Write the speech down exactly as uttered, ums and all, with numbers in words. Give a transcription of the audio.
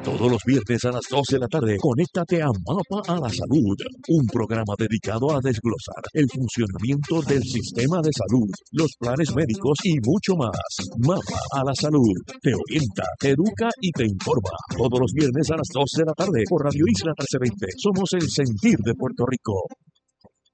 Todos los viernes a las doce de la tarde, conéctate a Mapa a la Salud, un programa dedicado a desglosar el funcionamiento del sistema de salud, los planes médicos y mucho más. Mapa a la Salud te orienta, te educa y te informa. Todos los viernes a las doce de la tarde por Radio Isla trece veinte. Somos el sentir de Puerto Rico.